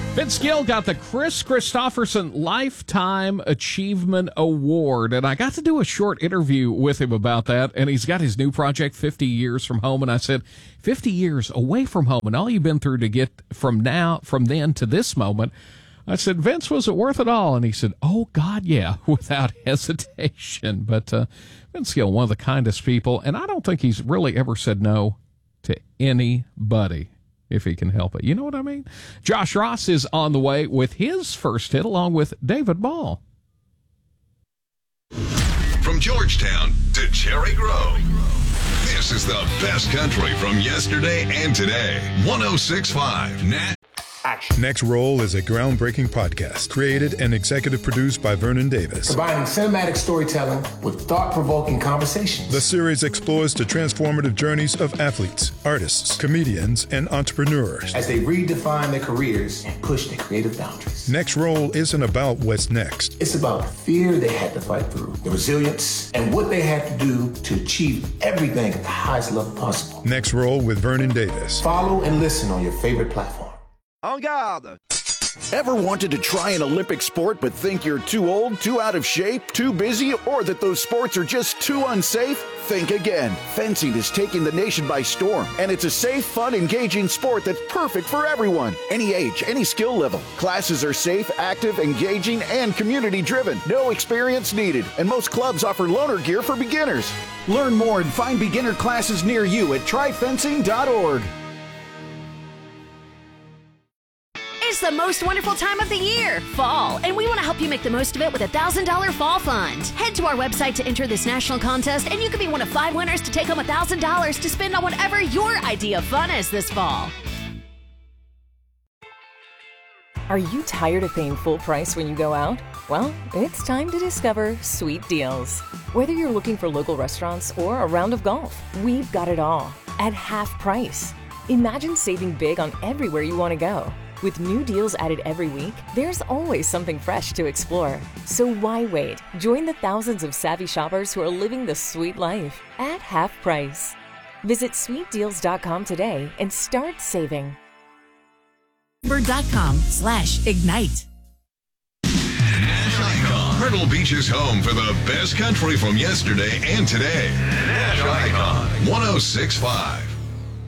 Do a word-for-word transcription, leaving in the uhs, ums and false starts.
Vince Gill got the Chris Christopherson Lifetime Achievement Award, and I got to do a short interview with him about that, and he's got his new project, fifty years from Home, and I said, fifty years away from home, and all you've been through to get from now, from then to this moment. I said, Vince, was it worth it all? And he said, oh, God, yeah, without hesitation. But uh, Vince Gill, one of the kindest people, and I don't think he's really ever said no to anybody, if he can help it. You know what I mean? Josh Ross is on the way with his first hit, along with David Ball. From Georgetown to Cherry Grove, this is the best country from yesterday and today. one oh six point five Nat. Action. Next Roll is a groundbreaking podcast created and executive produced by Vernon Davis. Combining cinematic storytelling with thought-provoking conversations. The series explores the transformative journeys of athletes, artists, comedians, and entrepreneurs as they redefine their careers and push their creative boundaries. Next Roll isn't about what's next. It's about the fear they had to fight through, the resilience, and what they had to do to achieve everything at the highest level possible. Next Roll with Vernon Davis. Follow and listen on your favorite platform. En garde! Ever wanted to try an Olympic sport but think you're too old, too out of shape, too busy, or that those sports are just too unsafe? Think again. Fencing is taking the nation by storm, and it's a safe, fun, engaging sport that's perfect for everyone. Any age, any skill level. Classes are safe, active, engaging, and community-driven. No experience needed, and most clubs offer loaner gear for beginners. Learn more and find beginner classes near you at try fencing dot org. It's the most wonderful time of the year, fall, and we want to help you make the most of it with a one thousand dollars Fall Fund. Head to our website to enter this national contest, and you could be one of five winners to take home one thousand dollars to spend on whatever your idea of fun is this fall. Are you tired of paying full price when you go out? Well, it's time to discover Sweet Deals. Whether you're looking for local restaurants or a round of golf, we've got it all at half price. Imagine saving big on everywhere you want to go. With new deals added every week, there's always something fresh to explore. So why wait? Join the thousands of savvy shoppers who are living the sweet life at half price. Visit sweet deals dot com today and start saving. Bird.com slash ignite. Nash Icon. Myrtle Beach is home for the best country from yesterday and today. Nash Icon. one oh six point five.